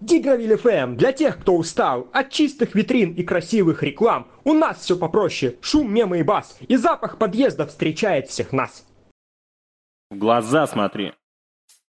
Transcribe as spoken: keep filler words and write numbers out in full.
Дигравиль эф эм для тех, кто устал от чистых витрин и красивых реклам. У нас все попроще, шум, мемы и бас, и запах подъезда встречает всех нас. В глаза смотри.